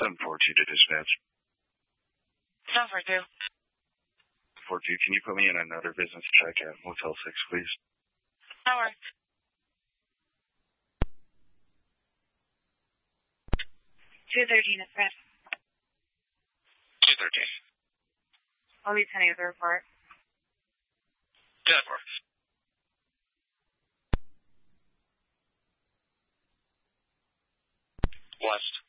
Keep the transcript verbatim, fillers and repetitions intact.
seven four two to dispatch. seven four two. four two, can you put me in another business check at Motel six, please? That works. two thirteen is Fred. two thirteen. I'll be sending the report. That works. West.